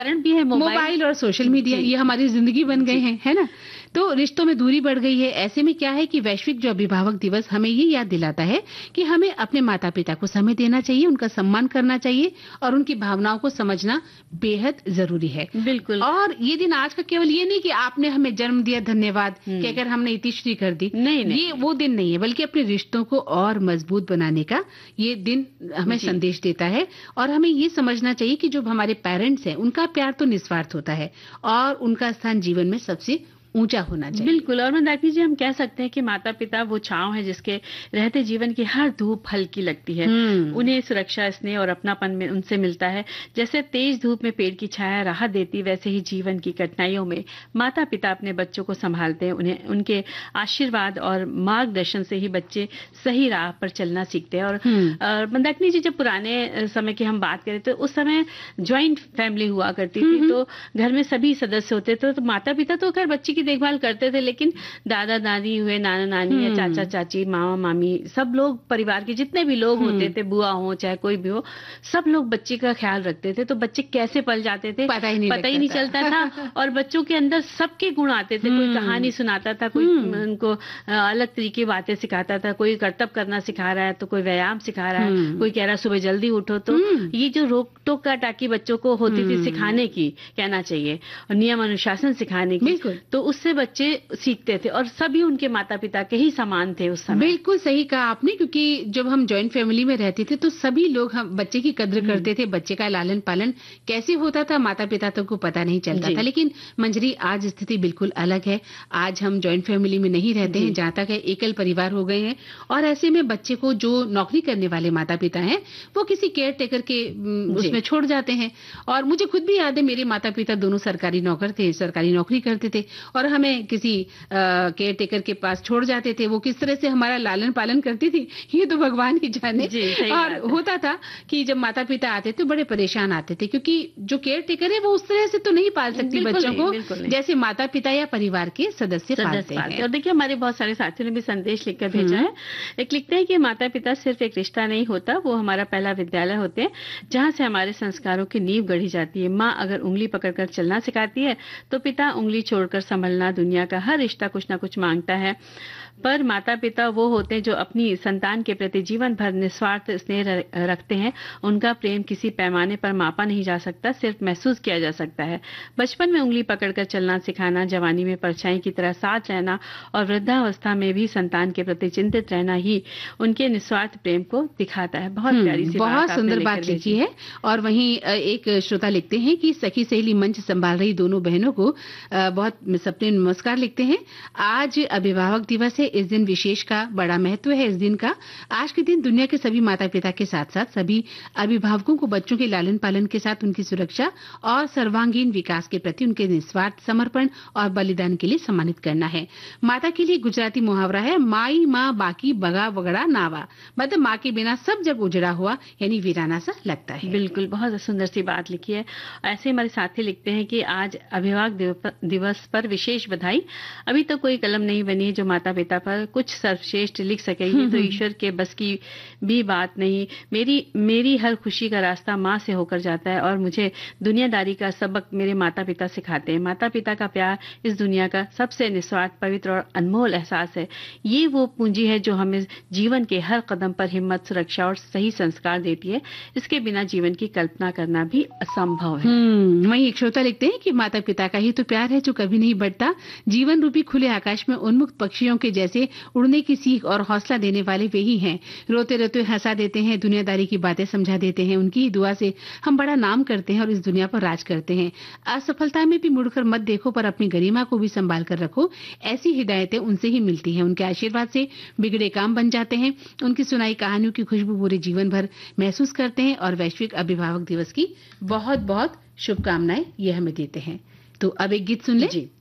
कारण भी है मोबाइल और सोशल मीडिया, ये हमारी जिंदगी बन गए हैं, है ना? तो रिश्तों में दूरी बढ़ गई है। ऐसे में क्या है कि वैश्विक जो अभिभावक दिवस हमें ये याद दिलाता है कि हमें अपने माता पिता को समय देना चाहिए, उनका सम्मान करना चाहिए और उनकी भावनाओं को समझना बेहद जरूरी है। बिल्कुल। और ये दिन आज का केवल ये नहीं कि आपने हमें जन्म दिया धन्यवाद कहकर हमने इतिश्री कर दी, नहीं, ये वो दिन नहीं है, बल्कि अपने रिश्तों को और मजबूत बनाने का ये दिन हमें संदेश देता है। और हमें ये समझना चाहिए कि जो हमारे पेरेंट्स हैं उनका प्यार तो निस्वार्थ होता है और उनका स्थान जीवन में सबसे ऊंचा होना चाहिए। बिल्कुल। और मंदाकिनी जी, हम कह सकते हैं कि माता पिता वो छांव है जिसके रहते जीवन की हर धूप हल्की लगती है। उन्हें सुरक्षा, स्नेह और अपनापन में उनसे मिलता है। जैसे तेज धूप में पेड़ की छाया राहत देती, वैसे ही जीवन की कठिनाइयों में माता पिता अपने बच्चों को संभालते हैं। उन्हें उनके आशीर्वाद और मार्गदर्शन से ही बच्चे सही राह पर चलना सीखते हैं। और मंदाकिनी जी, जब पुराने समय की हम बात करें तो उस समय ज्वाइंट फैमिली हुआ करती थी, तो घर में सभी सदस्य होते थे। तो माता पिता तो खैर बच्चे देखभाल करते थे, लेकिन दादा दादी हुए, नाना नानी या चाचा चाची, मामा मामी, सब लोग परिवार के जितने भी लोग होते थे, बुआ हो चाहे कोई भी हो, सब लोग बच्चे का ख्याल रखते थे। तो बच्चे कैसे पल जाते थे पता ही नहीं चलता था। और बच्चों के अंदर सबके गुण आते थे। कोई कहानी सुनाता था, कोई उनको अलग तरीके बातें सिखाता था, कोई कर्तव्य करना सिखा रहा है तो कोई व्यायाम सिखा रहा है, कोई कह रहा है सुबह जल्दी उठो। तो ये जो रोक टोक का टाकी बच्चों को होती थी सिखाने की, कहना चाहिए, और नियम अनुशासन सिखाने की, तो उससे बच्चे सीखते थे और सभी उनके माता पिता के ही समान थे उस समय। बिल्कुल सही कहा आपने, क्योंकि जब हम जॉइंट फैमिली में रहते थे तो सभी लोग हम बच्चे की कद्र करते थे। बच्चे का लालन पालन कैसे होता था माता पिता तक को पता नहीं चलता था। लेकिन मंजरी, आज स्थिति बिल्कुल अलग है। आज हम जॉइंट फैमिली में नहीं रहते हैं, जहाँ तक है एकल परिवार हो गए हैं। और ऐसे में बच्चे को जो नौकरी करने वाले माता पिता हैं वो किसी केयर टेकर के उसमें छोड़ जाते हैं। और मुझे खुद भी याद है, मेरे माता पिता दोनों सरकारी नौकर थे, सरकारी नौकरी करते थे और हमें किसी केयर टेकर के पास छोड़ जाते थे। वो किस तरह से हमारा लालन पालन करती थी ये तो भगवान ही जाने। और होता था कि जब माता पिता आते थे बड़े परेशान आते थे, क्योंकि जो केयर टेकर है वो उस तरह से तो नहीं पाल सकती बच्चों को जैसे माता पिता या परिवार के सदस्य पालते हैं। और देखिए, हमारे बहुत सारे साथियों ने भी संदेश लिखकर भेजा है। एक लिखते हैं कि माता पिता सिर्फ एक रिश्ता नहीं होता, वो हमारा पहला विद्यालय होते हैं जहाँ से हमारे संस्कारों की नींव गढ़ी जाती है। माँ अगर उंगली पकड़कर चलना सिखाती है तो पिता उंगली छोड़कर संभलना। दुनिया का हर रिश्ता कुछ ना कुछ मांगता है, पर माता पिता वो होते हैं जो अपनी संतान के प्रति जीवन भर निस्वार्थ स्नेह रखते हैं। उनका प्रेम किसी पैमाने पर मापा नहीं जा सकता, सिर्फ महसूस किया जा सकता है। बचपन में उंगली पकड़कर चलना सिखाना, जवानी में परछाई की तरह साथ रहना और वृद्धावस्था में भी संतान के प्रति चिंतित रहना ही उनके निस्वार्थ प्रेम को दिखाता है। बहुत प्यारी सी बहुत सुंदर बात लिखी है। और वहीं एक श्रोता लिखते हैं कि सखी सहेली मंच संभाल रही दोनों बहनों को बहुत सपने नमस्कार लिखते हैं। आज अभिभावक दिवस है, इस दिन विशेष का बड़ा महत्व है। इस दिन का आज के दिन दुनिया के सभी माता पिता के साथ साथ सभी अभिभावकों को बच्चों के लालन पालन के साथ उनकी सुरक्षा और सर्वांगीण विकास के प्रति उनके निस्वार्थ समर्पण और बलिदान के लिए सम्मानित करना है। माता के लिए गुजराती मुहावरा है, माई माँ बाकी बगा वगड़ा नावा, मतलब माँ के बिना सब जब उजड़ा हुआ यानी वीराना सा लगता है। बिल्कुल, बहुत सुंदर सी बात लिखी है। ऐसे हमारे साथी लिखते हैं कि आज अभिभावक दिवस पर विशेष बधाई। अभी तो कोई कलम नहीं बनी है जो माता पिता पर कुछ सर्वश्रेष्ठ लिख सकेगी, तो ईश्वर के बस की भी बात नहीं। मेरी हर खुशी का रास्ता माँ से होकर जाता है और मुझे दुनियादारी का सबक मेरे माता पिता सिखाते हैं। माता पिता का प्यार इस दुनिया का सबसे निस्वार्थ, पवित्र और अनमोल एहसास है। ये वो पूंजी है जो हमें जीवन के हर कदम पर हिम्मत, सुरक्षा और सही संस्कार देती है। इसके बिना जीवन की कल्पना करना भी असंभव है। वहीं एक श्रोता लिखते हैं कि माता पिता का ही तो प्यार है जो कभी नहीं बढ़ता। जीवन रूपी खुले आकाश में उन्मुक्त पक्षियों के जैसे उड़ने की सीख और हौसला देने वाले वे ही हैं। रोते रोते हंसा देते हैं, दुनियादारी की बातें समझा देते हैं। उनकी ही दुआ से हम बड़ा नाम करते हैं और इस दुनिया पर राज करते हैं। असफलता में भी मुड़कर मत देखो, पर अपनी गरिमा को भी संभाल कर रखो। ऐसी हिदायतें उनसे ही मिलती हैं। उनके आशीर्वाद से बिगड़े काम बन जाते हैं। उनकी सुनाई कहानियों की खुशबू पूरे जीवन भर महसूस करते हैं। और वैश्विक अभिभावक दिवस की बहुत बहुत शुभकामनाएं ये हमें देते हैं। तो अब एक गीत सुन ले। जी।